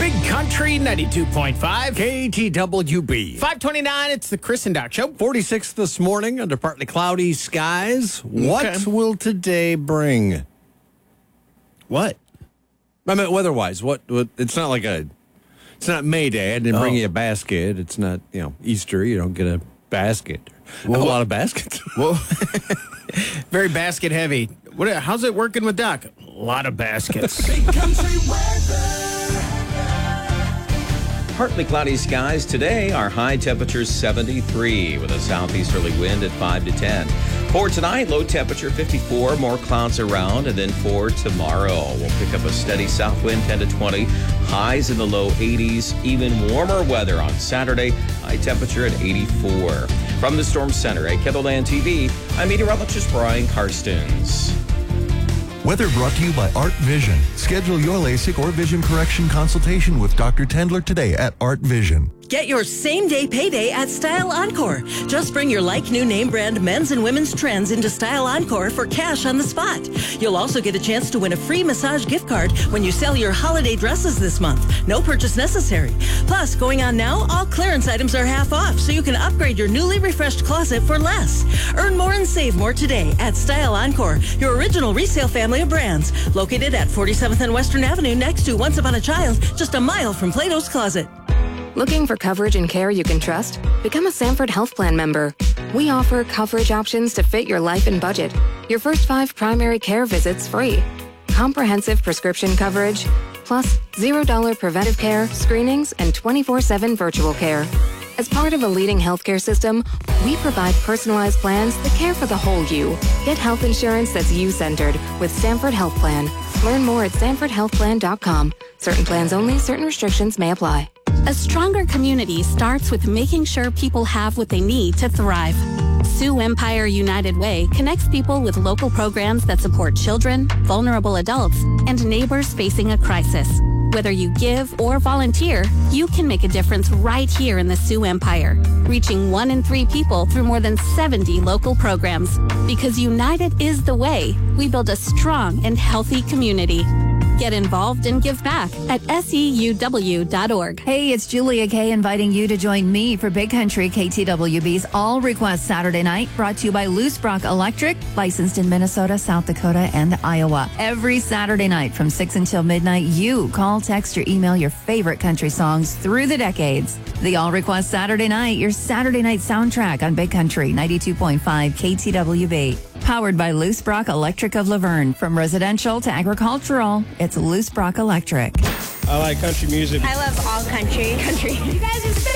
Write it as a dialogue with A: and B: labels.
A: Big Country 92.5.
B: KTWB.
A: 529, it's the Chris and Doc Show.
B: 46 this morning under partly cloudy skies. What will today bring?
A: What?
B: I mean, weather-wise, what? It's not like it's not May Day. I didn't bring you a basket. It's not, Easter. You don't get a basket. I have a lot of baskets.
A: Well, very basket heavy. How's it working with Doc? A lot of baskets.
C: Big Country weather.
D: Partly cloudy skies today. Our high temperature 73 with a southeasterly wind at 5 to 10. For tonight, low temperature 54, more clouds around. And then for tomorrow, we'll pick up a steady south wind 10 to 20. Highs in the low 80s. Even warmer weather on Saturday. High temperature at 84. From the Storm Center at KENDLELAND TV, I'm meteorologist Brian Karstens.
E: Weather brought to you by Art Vision. Schedule your LASIK or vision correction consultation with Dr. Tendler today at Art Vision.
F: Get your same-day payday at Style Encore. Just bring your like-new name-brand men's and women's trends into Style Encore for cash on the spot. You'll also get a chance to win a free massage gift card when you sell your holiday dresses this month. No purchase necessary. Plus, going on now, all clearance items are half off, so you can upgrade your newly refreshed closet for less. Earn more and save more today at Style Encore, your original resale family of brands. Located at 47th and Western Avenue next to Once Upon a Child, just a mile from Plato's Closet.
G: Looking for coverage and care you can trust? Become a Sanford Health Plan member. We offer coverage options to fit your life and budget. Your first 5 primary care visits free. Comprehensive prescription coverage, plus $0 preventive care, screenings, and 24/7 virtual care. As part of a leading healthcare system, we provide personalized plans that care for the whole you. Get health insurance that's you-centered with Sanford Health Plan. Learn more at sanfordhealthplan.com. Certain plans only, certain restrictions may apply.
H: A stronger community starts with making sure people have what they need to thrive. Sioux Empire United Way connects people with local programs that support children, vulnerable adults, and neighbors facing a crisis. Whether you give or volunteer, you can make a difference right here in the Sioux Empire, reaching 1 in 3 people through more than 70 local programs. Because united is the way we build a strong and healthy community. Get involved and give back at SEUW.org.
I: Hey, it's Julia Kay inviting you to join me for Big Country KTWB's All Request Saturday Night, brought to you by Loose Brock Electric, licensed in Minnesota, South Dakota, and Iowa. Every Saturday night from 6 until midnight, you call, text, or email your favorite country songs through the decades. The All Request Saturday Night, your Saturday night soundtrack on Big Country 92.5 KTWB. Powered by Loose Brock Electric of Laverne. From residential to agricultural, it's Loose Brock Electric.
J: I like country music.
K: I love all country.
C: You guys are